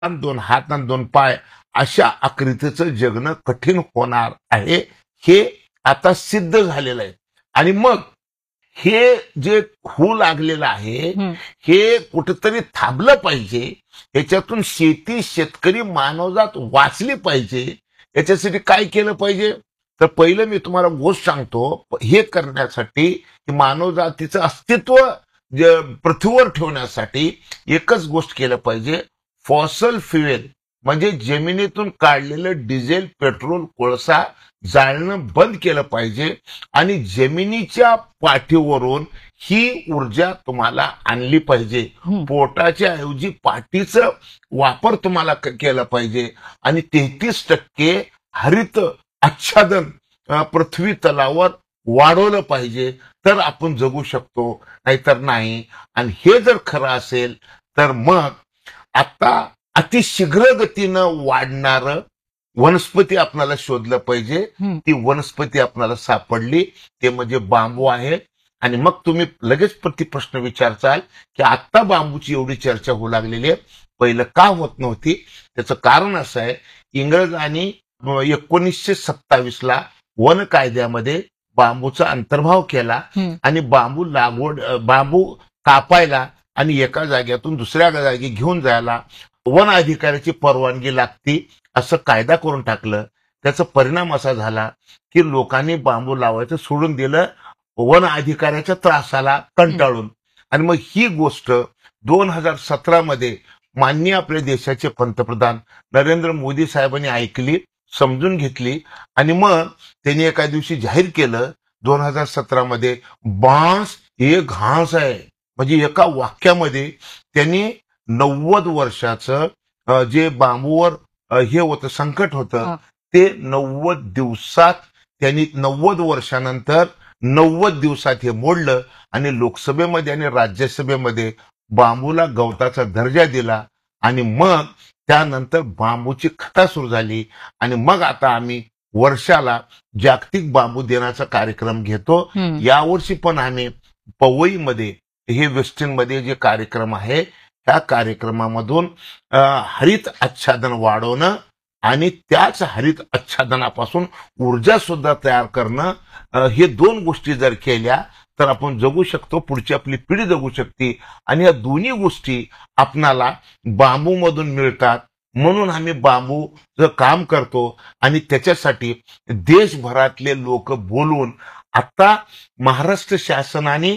दोन हात आणि दोन पाय अशा आकृतीचं जगणं कठीण होणार आहे, हे आता सिद्ध झालेलं आहे. आणि मग हे जे होऊ लागलेलं आहे हे कुठेतरी थांबलं पाहिजे. याच्यातून शेतकरी मानवजात वाचली पाहिजे. याच्यासाठी काय केलं पाहिजे? तर पहिलं मी तुम्हाला गोष्ट सांगतो. हे करण्यासाठी मानवजातीचं अस्तित्व पृथ्वीवर ठेवण्यासाठी एकच गोष्ट केलं पाहिजे. फॉसल फ्युएल म्हणजे जमिनीतून काढलेलं डिझेल, पेट्रोल, कोळसा जाळणं बंद केलं पाहिजे आणि जमिनीच्या पाठीवरून ही ऊर्जा तुम्हाला आणली पाहिजे. पोटाच्या ऐवजी पाठीचं वापर तुम्हाला केला पाहिजे आणि 33% हरित आच्छादन पृथ्वी तलावर वाढवलं पाहिजे, तर आपण जगू शकतो, नाहीतर नाही. आणि हे जर खरं असेल तर मग आता अतिशीघ्र गतीनं वाढणारं वनस्पती आपल्याला शोधलं पाहिजे. ती वनस्पती आपल्याला सापडली, ते म्हणजे बांबू आहे. आणि मग तुम्ही लगेच प्रश्न विचारचाल की आता बांबूची एवढी चर्चा होऊ लागलेली आहे, पहिलं का होत नव्हती? त्याचं कारण असं आहे, इंग्रजांनी 1927ला वन कायद्यामध्ये बांबूचा अंतर्भाव केला आणि बांबू कापायला आणि एका जागेतून दुसऱ्या जागी घेऊन जायला वन अधिकाऱ्याची परवानगी लागती असं कायदा करून टाकलं. त्याचा परिणाम असा झाला की लोकांनी बांबू लावायचं सोडून दिलं वन अधिकाऱ्याच्या त्रासाला कंटाळून. आणि मग ही गोष्ट 2017मध्ये माननीय आपल्या देशाचे पंतप्रधान नरेंद्र मोदी साहेबांनी ऐकली, समजून घेतली आणि मग त्यांनी एका दिवशी जाहीर केलं 2017मध्ये, बांस हे घास आहे. म्हणजे एका वाक्यामध्ये त्यांनी 90 वर्षाचं जे बांबूवर हे होतं संकट होतं ते 90 दिवसात त्यांनी 90 वर्षानंतर 90 दिवसात हे मोडलं आणि लोकसभेमध्ये आणि राज्यसभेमध्ये बांबूला गवताचा दर्जा दिला. आणि मग त्यानंतर बांबूची कथा सुरू झाली आणि मग आता आम्ही वर्षाला जागतिक बांबू दिनाचा कार्यक्रम घेतो. यावर्षी पण आम्ही पवईमध्ये हे वेस्टर्नमध्ये जे कार्यक्रम आहे त्या कार्यक्रमामधून हरित आच्छादन वाढवणं आणि त्याच हरित आच्छादनापासून ऊर्जा सुद्धा तयार करणं, हे दोन गोष्टी जर केल्या तर आपण जगू शकतो, पुढची आपली पिढी जगू शकते. आणि या दोन्ही गोष्टी आपणाला बांबूमधून मिळतात, म्हणून आम्ही बांबूचं काम करतो. आणि त्याच्यासाठी देशभरातले लोक बोलून आता महाराष्ट्र शासनाने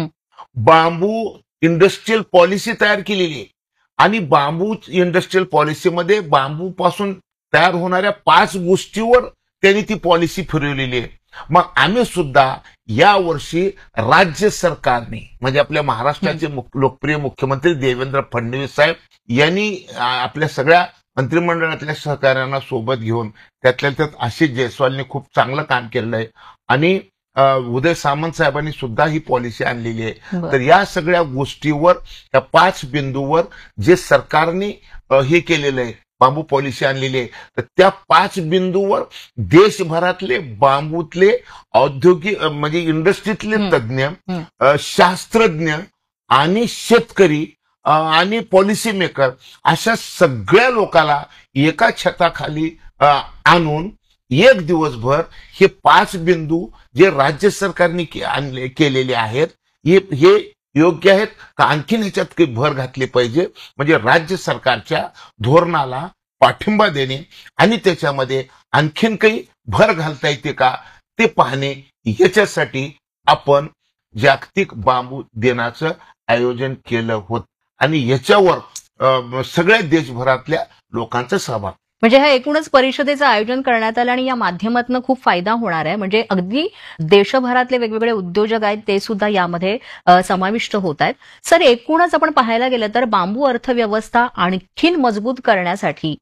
बांबू इंडस्ट्रियल पॉलिसी तयार केलेली आहे आणि बांबू इंडस्ट्रियल पॉलिसीमध्ये बांबूपासून तयार होणाऱ्या 5 गोष्टीवर त्यांनी ती पॉलिसी फिरवलेली आहे. मग आम्ही सुद्धा यावर्षी राज्य सरकारने म्हणजे आपल्या महाराष्ट्राचे लोकप्रिय मुख्यमंत्री देवेंद्र फडणवीस साहेब यांनी आपल्या सगळ्या मंत्रिमंडळातल्या सहकार्यांना सोबत घेऊन त्यातल्या त्यात आशिष जयस्वालने खूप चांगलं काम केलेलं आहे आणि उदय सामंत साहेबांनी सुद्धा ही पॉलिसी आणलेली आहे. तर या सगळ्या गोष्टीवर त्या 5 बिंदूवर जे सरकारने हे केलेलं आहे, बांबू पॉलिसी आणलेली आहे, तर त्या 5 बिंदूवर देशभरातले बांबूतले औद्योगिक म्हणजे इंडस्ट्रीतले तज्ज्ञ, शास्त्रज्ञ आणि शेतकरी आणि पॉलिसी मेकर अशा सगळ्या लोकांना एका छताखाली आणून एक दिवसभर हे 5 बिंदू जे राज्य सरकारने केलेले आहेत हे योग्य आहेत का आणखीन ह्याच्यात काही भर घातली पाहिजे, म्हणजे राज्य सरकारच्या धोरणाला पाठिंबा देणे आणि त्याच्यामध्ये आणखीन काही भर घालता येते का ते पाहणे, याच्यासाठी आपण जागतिक बांबू दिनाचं आयोजन केलं होतं आणि याच्यावर सगळ्या देशभरातल्या लोकांचा सहभाग. म्हणजे ह्या एकूणच परिषदेचं आयोजन करण्यात आलं आणि या माध्यमातून खूप फायदा होणार आहे. म्हणजे अगदी देशभरातले वेगवेगळे उद्योजक आहेत ते सुद्धा यामध्ये समाविष्ट होत आहेत. सर, एकूणच आपण पाहायला गेलं तर बांबू अर्थव्यवस्था आणखीन मजबूत करण्यासाठी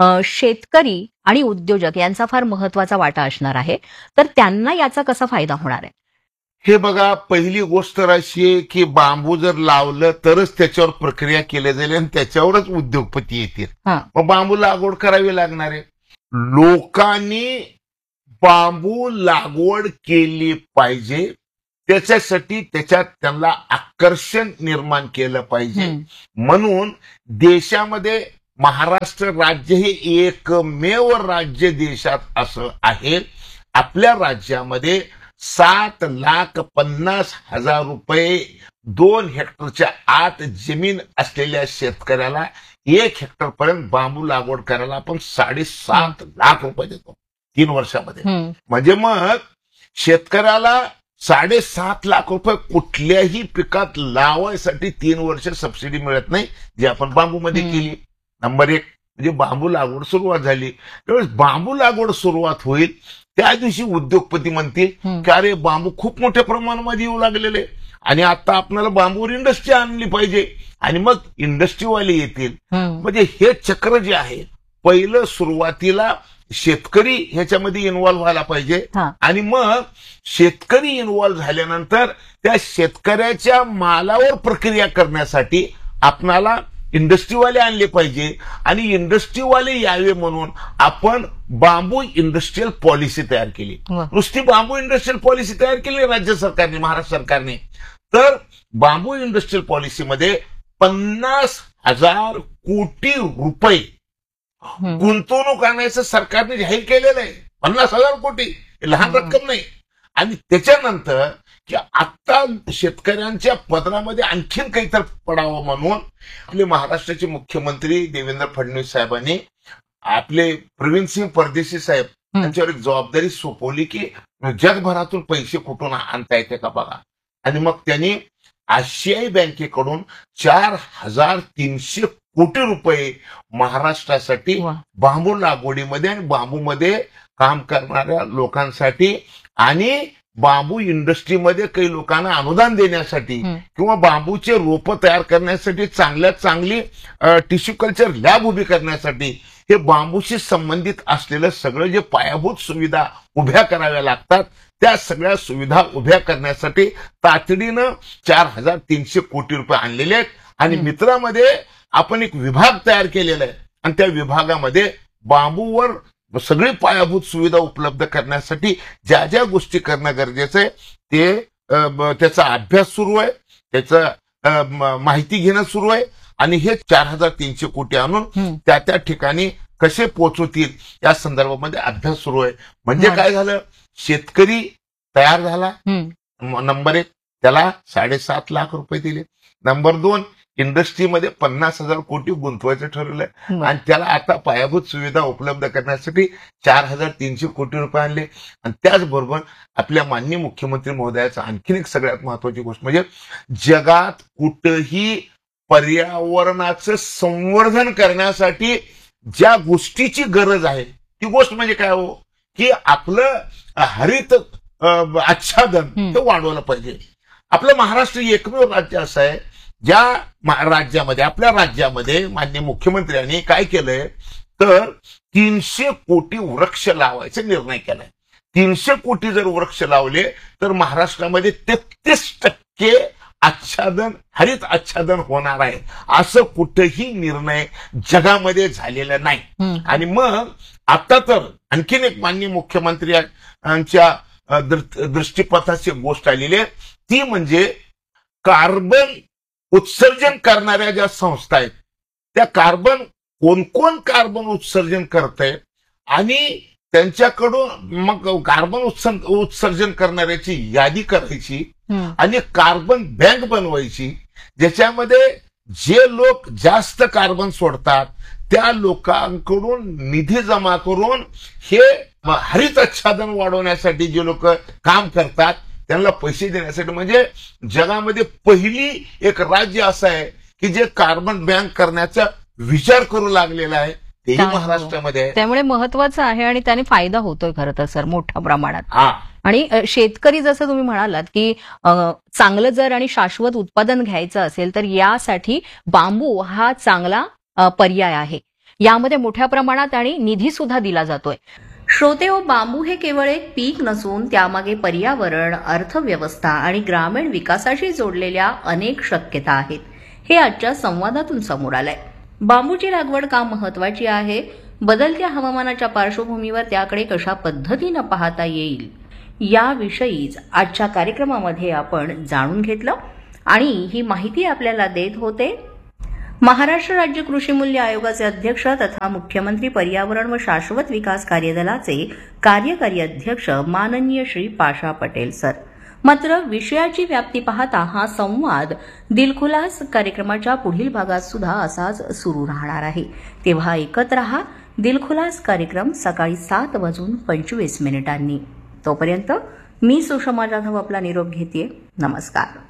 शेतकरी आणि उद्योजक यांचा फार महत्वाचा वाटा असणार आहे. तर त्यांना याचा कसा फायदा होणार आहे? हे बघा, पहिली गोष्ट तर अशी आहे की बांबू जर लावलं तरच त्याच्यावर प्रक्रिया केली जाईल आणि त्याच्यावरच उद्योगपती येतील. मग बांबू लागवड करावी लागणार आहे. लोकांनी बांबू लागवड केली पाहिजे, त्याच्यासाठी त्याच्यात त्यांना आकर्षण निर्माण केलं पाहिजे. म्हणून देशामध्ये महाराष्ट्र राज्य हे एकमेव राज्य देशात असं आहे, आपल्या राज्यामध्ये 7,50,000 रुपये 2 हेक्टरच्या आत जमीन असलेल्या शेतकऱ्याला 1 हेक्टर पर्यंत बांबू लागवड करायला आपण 7.5 लाख रुपये देतो 3 वर्षामध्ये. म्हणजे मग शेतकऱ्याला 7.5 लाख रुपये कुठल्याही पिकात लावायसाठी 3 वर्ष सबसिडी मिळत नाही, जी आपण बांबूमध्ये केली. नंबर 1 म्हणजे बांबू लागवड सुरुवात झाली. त्यावेळेस बांबू लागवड सुरुवात होईल त्या दिवशी उद्योगपती म्हणतील की अरे बांबू खूप मोठ्या प्रमाणामध्ये येऊ लागलेले आणि आता आपल्याला बांबूवर इंडस्ट्री आणली पाहिजे आणि मग इंडस्ट्रीवाले येतील. म्हणजे हे चक्र जे आहे, पहिलं सुरुवातीला शेतकरी ह्याच्यामध्ये इन्व्हॉल्व्ह व्हायला पाहिजे आणि मग शेतकरी इन्व्हॉल्व्ह झाल्यानंतर त्या शेतकऱ्याच्या मालावर प्रक्रिया करण्यासाठी आपणाला इंडस्ट्रीवाले आणले पाहिजे आणि इंडस्ट्रीवाले यावे म्हणून आपण बांबू इंडस्ट्रियल पॉलिसी तयार केली. नुसती बांबू इंडस्ट्रियल पॉलिसी तयार केली राज्य सरकारने, महाराष्ट्र सरकारने. तर बांबू इंडस्ट्रियल पॉलिसीमध्ये 50,000 कोटी रुपये गुंतवणूक आणायचं सरकारने जाहीर केलेलं आहे. 50,000 कोटी लहान रक्कम नाही. आणि त्याच्यानंतर की आता शेतकऱ्यांच्या पदरामध्ये आणखीन काहीतरी पडावं म्हणून आपले महाराष्ट्राचे मुख्यमंत्री देवेंद्र फडणवीस साहेबांनी आपले प्रवीणसिंह परदेशी साहेब यांच्यावर एक जबाबदारी सोपवली की जगभरातून पैसे कुठून आणता येते का बघा. आणि मग त्यांनी आशियाई बँकेकडून 4,300 कोटी रुपये महाराष्ट्रासाठी बांबू लागवडीमध्ये आणि बांबूमध्ये काम करणाऱ्या लोकांसाठी आणि बांबू इंडस्ट्रीमध्ये काही लोकांना अनुदान देण्यासाठी किंवा बांबूचे रोपं तयार करण्यासाठी चांगल्यात चांगली टिश्यू कल्चर लॅब उभी करण्यासाठी हे बांबूशी संबंधित असलेलं सगळं जे पायाभूत सुविधा उभ्या कराव्या लागतात त्या सगळ्या सुविधा उभ्या करण्यासाठी तातडीनं 4,300 कोटी रुपये आणलेले आहेत. आणि मित्रामध्ये आपण एक विभाग तयार केलेला आहे आणि त्या विभागामध्ये बांबूवर सगळी पायाभूत सुविधा उपलब्ध करण्यासाठी ज्या ज्या गोष्टी करणं गरजेचं आहे ते त्याचा अभ्यास सुरू आहे, त्याचं माहिती घेणं सुरू आहे आणि हे 4,300 कोटी आणून त्या त्या ठिकाणी कसे पोहोचवतील या संदर्भामध्ये अभ्यास सुरू आहे. म्हणजे काय झालं, शेतकरी तयार झाला. नंबर 1 त्याला 7.5 लाख रुपये दिले. नंबर 2 इंडस्ट्रीमध्ये 50,000 कोटी गुंतवायचं ठरवलंय आणि त्याला आता पायाभूत सुविधा उपलब्ध करण्यासाठी 4,300 कोटी रुपये आणले. आणि त्याचबरोबर आपल्या माननीय मुख्यमंत्री महोदयाचा आणखीन एक सगळ्यात महत्वाची गोष्ट म्हणजे जगात कुठेही पर्यावरणाचं संवर्धन करण्यासाठी ज्या गोष्टीची गरज आहे ती गोष्ट म्हणजे काय हो, की आपलं हरित आच्छादन ते वाढवलं पाहिजे. आपलं महाराष्ट्र एकमेव राज्य असं आहे ज्या राज्यामध्ये, आपल्या राज्यामध्ये माननीय मुख्यमंत्र्यांनी काय केलंय तर 300 कोटी वृक्ष लावायचा निर्णय केलाय. 300 कोटी जर वृक्ष लावले तर महाराष्ट्रामध्ये 33% आच्छादन, हरित आच्छादन होणार आहे. असं कुठेही निर्णय जगामध्ये झालेला नाही. आणि मग आता तर आणखीन एक माननीय मुख्यमंत्र्यांच्या दृष्टीपथाची गोष्ट आलेली आहे ती म्हणजे कार्बन उत्सर्जन करणाऱ्या ज्या संस्था आहेत त्या कार्बन कोण कार्बन उत्सर्जन करतायत आणि त्यांच्याकडून मग कार्बन उत्सर्जन करणाऱ्याची यादी करायची आणि कार्बन बँक बनवायची ज्याच्यामध्ये जे लोक जास्त कार्बन सोडतात त्या लोकांकडून निधी जमा करून हे हरित आच्छादन वाढवण्यासाठी जे लोक काम करतात त्यांना पैसे देण्यासाठी. म्हणजे जगामध्ये पहिली एक राज्य असं आहे की जे कार्बन बँक करण्याचा विचार करू लागलेला आहे, तेही महाराष्ट्रामध्ये आहे. त्यामुळे महत्वाचं आहे आणि त्याने फायदा होतोय खरं तर सर मोठ्या प्रमाणात. आणि शेतकरी जसं तुम्ही म्हणालात की चांगलं जर आणि शाश्वत उत्पादन घ्यायचं असेल तर यासाठी बांबू हा चांगला पर्याय आहे. यामध्ये मोठ्या प्रमाणात आणि निधी सुद्धा दिला जातोय. श्रोते हो, बांबू हे केवळ एक पीक नसून त्यामागे पर्यावरण, अर्थव्यवस्था आणि ग्रामीण विकासाशी जोडलेल्या अनेक शक्यता आहेत. हे आजच्या संवादातून समोर आलंय. बांबूची लागवड का महत्वाची आहे, बदलत्या हवामानाच्या पार्श्वभूमीवर त्याकडे कशा पद्धतीनं पाहता येईल याविषयीच आजच्या कार्यक्रमामध्ये आपण जाणून घेतलं आणि ही माहिती आपल्याला देत होते महाराष्ट्र राज्य कृषी मूल्य आयोगाचे अध्यक्ष तथा मुख्यमंत्री पर्यावरण व शाश्वत विकास कार्यदलाचे कार्यकारी अध्यक्ष माननीय श्री पाशा पटेल सर. मात्र विषयाची व्याप्ती पाहता हा संवाद दिलखुलास कार्यक्रमाच्या पुढील भागात सुद्धा असाच सुरू राहणार आहे. तेव्हा ऐकत रहा दिलखुलास कार्यक्रम सकाळी 7:25 तोपर्यंत मी सुषमा जाधव आपला निरोप घेते. नमस्कार.